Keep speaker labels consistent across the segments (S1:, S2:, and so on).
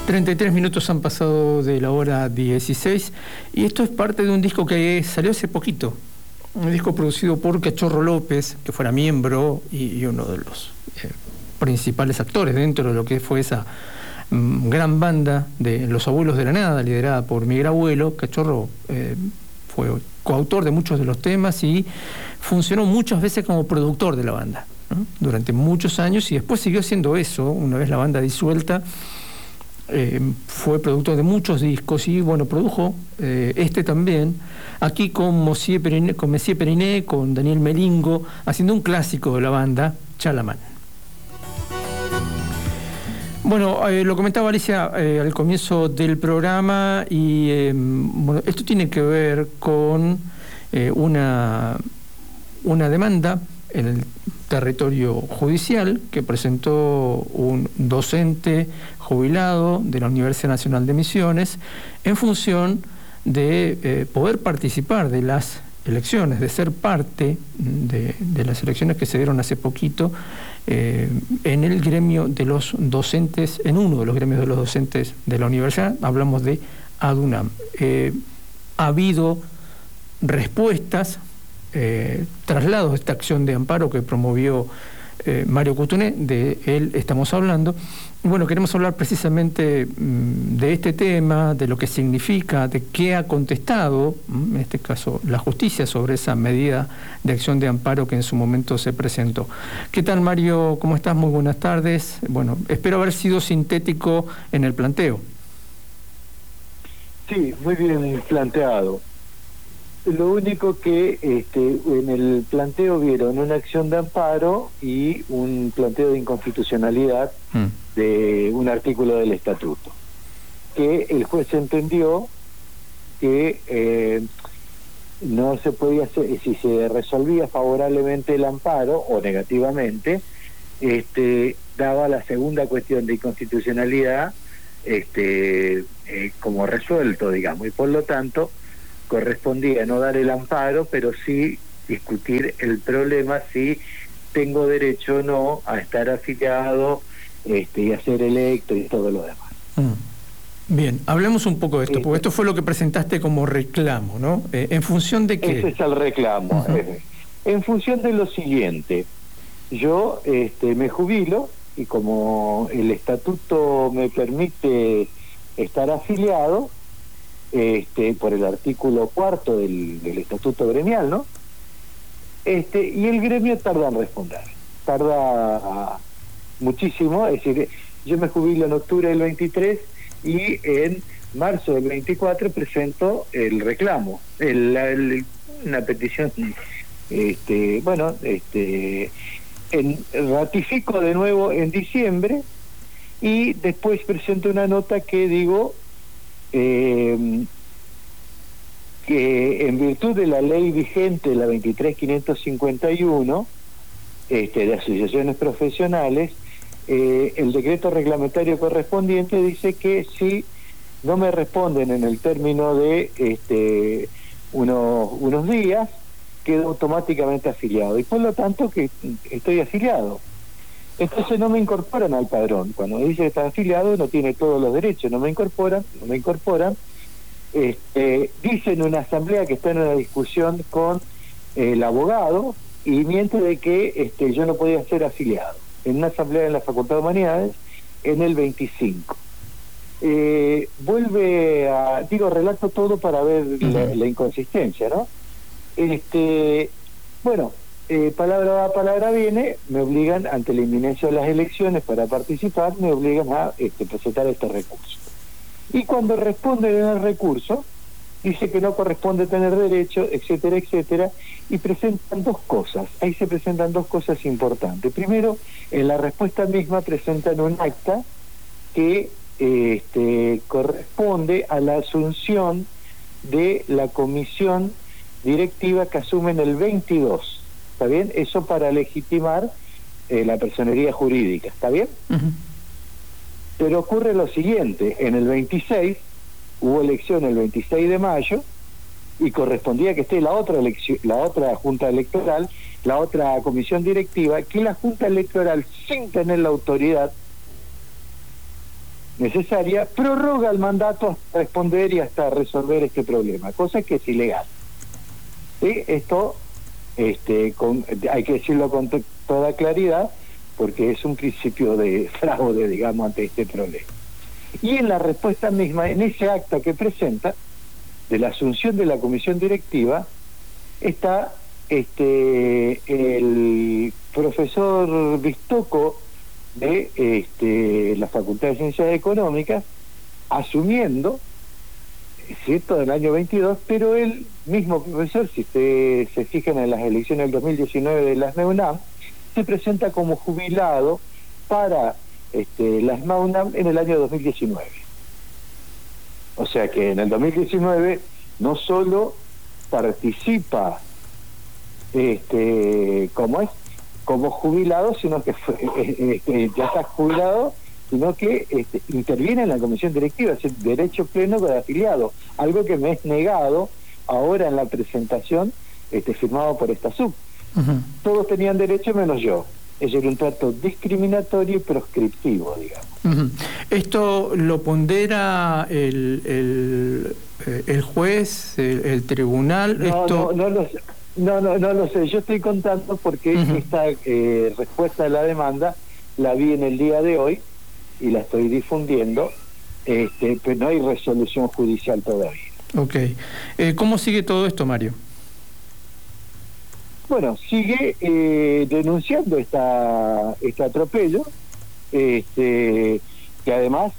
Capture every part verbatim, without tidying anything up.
S1: treinta y tres minutos han pasado de la hora dieciséis y esto es parte de un disco que salió hace poquito. Un disco producido por Cachorro López, que fuera miembro y, y uno de los eh, principales actores dentro de lo que fue esa mm, gran banda de Los Abuelos de la Nada, liderada por Miguel Abuelo. Cachorro eh, fue coautor de muchos de los temas y funcionó muchas veces como productor de la banda, ¿no? Durante muchos años, y después siguió haciendo eso. Una vez la banda disuelta, eh, fue productor de muchos discos y bueno, produjo eh, este también, aquí con Monsieur Periné, con Monsieur Periné, con Daniel Melingo, haciendo un clásico de la banda, Chalamán. Bueno, eh, lo comentaba Alicia eh, al comienzo del programa y eh, bueno, esto tiene que ver con eh, una, una demanda en el territorio judicial que presentó un docente jubilado de la Universidad Nacional de Misiones en función de eh, poder participar de las elecciones, de ser parte de, de las elecciones que se dieron hace poquito eh, en el gremio de los docentes, en uno de los gremios de los docentes de la universidad. Hablamos de ADUNAM. Eh, ha habido respuestas, eh, traslados de esta acción de amparo que promovió eh, Mario Cutuné, de él estamos hablando. Bueno, queremos hablar precisamente mmm, de este tema, de lo que significa, de qué ha contestado, mmm, en este caso, la justicia sobre esa medida de acción de amparo que en su momento se presentó. ¿Qué tal, Mario? ¿Cómo estás? Muy buenas tardes. Bueno, espero haber sido sintético en el planteo.
S2: Sí, muy bien planteado. Lo único que este, en el planteo vieron una acción de amparo y un planteo de inconstitucionalidad mm. de un artículo del estatuto, que el juez entendió que eh, no se podía hacer, si se resolvía favorablemente el amparo o negativamente, este, daba la segunda cuestión de inconstitucionalidad este, eh, como resuelto, digamos, y por lo tanto correspondía no dar el amparo, pero sí discutir el problema si tengo derecho o no a estar afiliado este, y a ser electo y todo lo demás.
S1: Mm. Bien, hablemos un poco de esto, porque esto fue lo que presentaste como reclamo, ¿no? Eh, ¿En función de qué?
S2: Ese es el reclamo. Uh-huh. eh, en función de lo siguiente, yo este, me jubilo y como el estatuto me permite estar afiliado, Este, por el artículo cuarto del, del estatuto gremial, ¿no? Este, y el gremio tarda en responder, tarda muchísimo. Es decir, yo me jubilo en octubre del veintitrés y en marzo del veinticuatro presento el reclamo, el, el, una petición, este, bueno, este, en, ratifico de nuevo en diciembre y después presento una nota que digo Eh, que en virtud de la ley vigente, la veintitrés mil quinientos cincuenta y uno, este, de asociaciones profesionales, eh, el decreto reglamentario correspondiente dice que si no me responden en el término de este, unos, unos días, quedo automáticamente afiliado y por lo tanto que estoy afiliado. Entonces no me incorporan al padrón. Cuando me dice que está afiliado no tiene todos los derechos, no me incorporan, no me incorporan. Este, dicen en una asamblea que está en una discusión con eh, el abogado y miente de que este, yo no podía ser afiliado. En una asamblea en la Facultad de Humanidades en el veinticinco. Eh, vuelve a... Digo, relato todo para ver uh-huh. la, la inconsistencia, ¿no? Este, bueno... Eh, palabra va, palabra viene, me obligan, ante la inminencia de las elecciones para participar, me obligan a este, presentar este recurso. Y cuando responden en el recurso, dice que no corresponde tener derecho, etcétera, etcétera, y presentan dos cosas. Ahí se presentan dos cosas importantes. Primero, en la respuesta misma presentan un acta que eh, este, corresponde a la asunción de la comisión directiva que asumen el veintidós. ¿Está bien? Eso para legitimar eh, la personería jurídica. ¿Está bien? Uh-huh. Pero ocurre lo siguiente. En el veintiséis hubo elección el veintiséis de mayo y correspondía que esté la otra elección, la otra junta electoral, la otra comisión directiva, que la junta electoral, sin tener la autoridad necesaria, prorroga el mandato hasta responder y hasta resolver este problema, cosa que es ilegal. ¿Sí? Esto este, con, hay que decirlo con t- toda claridad, porque es un principio de fraude, digamos, ante este problema. Y en la respuesta misma, en ese acta que presenta, de la asunción de la comisión directiva, está este el profesor Bistoco de este, la Facultad de Ciencias Económicas, asumiendo, ¿cierto?, del año veintidós, pero el mismo profesor, si ustedes se fijan en las elecciones del dos mil diecinueve de las NEUNAM, se presenta como jubilado para este, las NEUNAM en el año dos mil diecinueve. O sea que en el dos mil diecinueve no solo participa este, ¿cómo es? como jubilado, sino que fue, este, ya está jubilado, sino que este, interviene en la comisión directiva, es el derecho pleno de afiliado, algo que me es negado ahora en la presentación este, firmado por esta sub. Uh-huh. Todos tenían derecho menos yo. Es un trato discriminatorio y proscriptivo, digamos.
S1: Uh-huh. ¿Esto lo pondera el, el, el juez, el, el tribunal?
S2: No,
S1: Esto...
S2: no, no lo sé. No, no, no lo sé. Yo estoy contando porque uh-huh. esta eh, respuesta a la demanda la vi en el día de hoy y la estoy difundiendo, este, pero no hay resolución judicial todavía.
S1: Ok. Eh, ¿Cómo sigue todo esto, Mario?
S2: Bueno, sigue eh, denunciando esta, este atropello, este, que además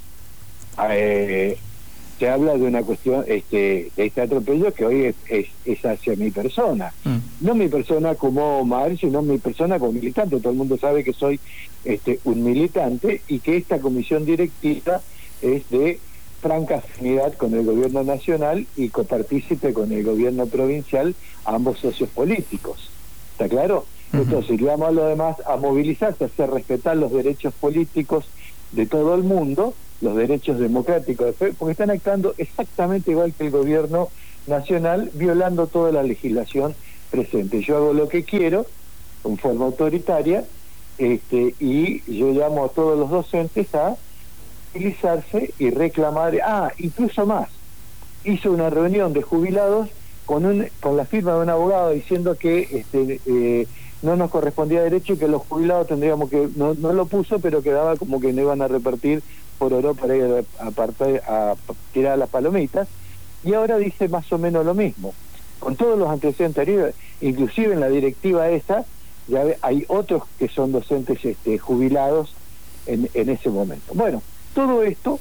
S2: eh, se habla de una cuestión, este, de este atropello que hoy es, es, es hacia mi persona. Mm. No mi persona como Omar, sino mi persona como militante. Todo el mundo sabe que soy este, un militante y que esta comisión directiva es de franca afinidad con el gobierno nacional y copartícipe con el gobierno provincial, ambos socios políticos. ¿Está claro? Uh-huh. Entonces, le vamos a lo demás a movilizarse, a hacer respetar los derechos políticos de todo el mundo, los derechos democráticos, porque están actuando exactamente igual que el gobierno nacional, violando toda la legislación presente. Yo hago lo que quiero, en forma autoritaria, este, y yo llamo a todos los docentes a movilizarse y reclamar, ah, incluso más, hizo una reunión de jubilados con un con la firma de un abogado diciendo que este eh, no nos correspondía derecho y que los jubilados tendríamos que, no, no lo puso, pero quedaba como que no iban a repartir por oro para ir a, a, a tirar las palomitas, y ahora dice más o menos lo mismo, con todos los antecedentes anteriores, inclusive en la directiva esa, ya hay otros que son docentes este, jubilados en, en ese momento. Bueno, todo esto,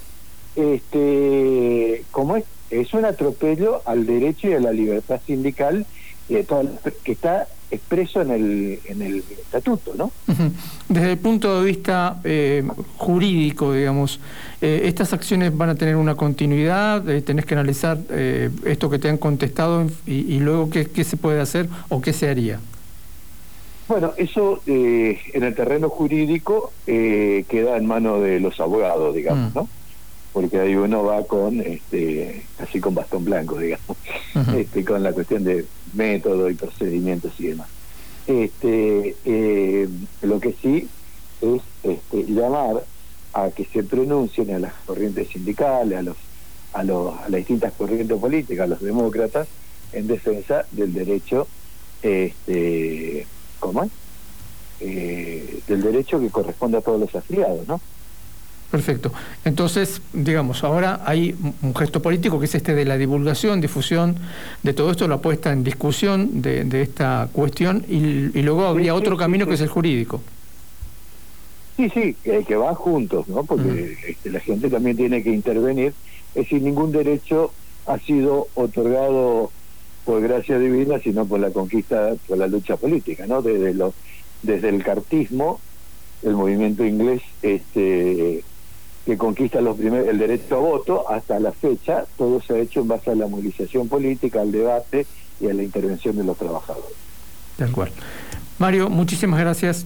S2: este, como es, es un atropello al derecho y a la libertad sindical eh, todo, que está expreso en el en el estatuto, ¿no?
S1: Desde el punto de vista eh, jurídico, digamos, eh, ¿estas acciones van a tener una continuidad? Eh, ¿Tenés que analizar eh, esto que te han contestado y, y luego qué, qué se puede hacer o qué se haría?
S2: Bueno, eso eh, en el terreno jurídico eh, queda en manos de los abogados, digamos, mm. ¿no? Porque ahí uno va con, este, así con bastón blanco, digamos, uh-huh. este, con la cuestión de método y procedimientos y demás. Este, eh, lo que sí es este, llamar a que se pronuncien a las corrientes sindicales, a los, a los, a las distintas corrientes políticas, a los demócratas, en defensa del derecho, este, ¿cómo es? Eh, del derecho que corresponde a todos los afiliados, ¿no?
S1: Perfecto. Entonces, digamos, ahora hay un gesto político que es este de la divulgación, difusión de todo esto, la puesta en discusión de, de esta cuestión, y, y luego habría sí, otro sí, camino sí, que sí. es el jurídico.
S2: Sí, sí, que, que van juntos, ¿no? Porque uh-huh. este, la gente también tiene que intervenir. Es decir, ningún derecho ha sido otorgado por gracia divina, sino por la conquista, por la lucha política, ¿no? Desde, lo, desde el cartismo, el movimiento inglés, este... que conquista los primer, el derecho a voto, hasta la fecha, todo se ha hecho en base a la movilización política, al debate y a la intervención de los trabajadores.
S1: Tal cual. Mario, muchísimas gracias.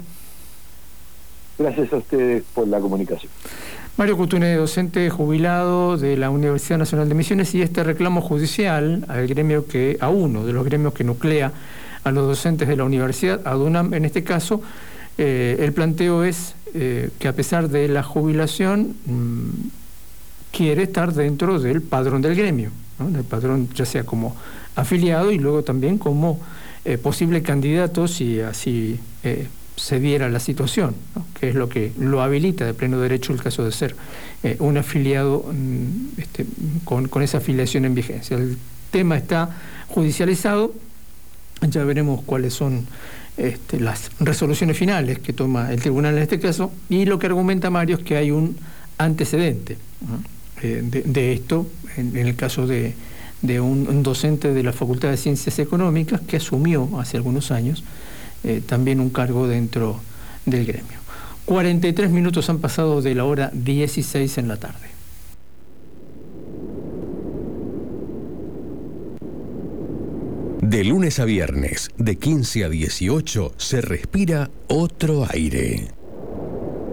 S2: Gracias a ustedes por la comunicación.
S1: Mario Cutune, docente jubilado de la Universidad Nacional de Misiones, y este reclamo judicial al gremio que, a uno de los gremios que nuclea a los docentes de la universidad, a DUNAM en este caso. Eh, el planteo es eh, que a pesar de la jubilación, mmm, quiere estar dentro del padrón del gremio, ¿no? Del padrón ya sea como afiliado y luego también como eh, posible candidato si así eh, se diera la situación, ¿no? Que es lo que lo habilita de pleno derecho el caso de ser eh, un afiliado este, con, con esa afiliación en vigencia. El tema está judicializado, ya veremos cuáles son este, las resoluciones finales que toma el tribunal en este caso, y lo que argumenta Mario es que hay un antecedente, ¿no? eh, de, de esto en, en el caso de, de un, un docente de la Facultad de Ciencias Económicas que asumió hace algunos años Eh, también un cargo dentro del gremio. cuarenta y tres minutos han pasado de la hora dieciséis en la tarde.
S3: De lunes a viernes, de quince a dieciocho, se respira otro aire.